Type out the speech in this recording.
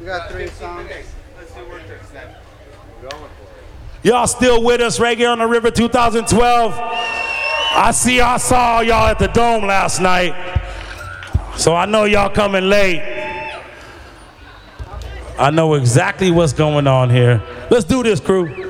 We got 3 songs. Let's do work tricks then. We're going for it. Y'all still with us, Reggae on the River 2012? I saw y'all at the Dome last night, so I know y'all coming late. I know exactly what's going on here. Let's do this, crew.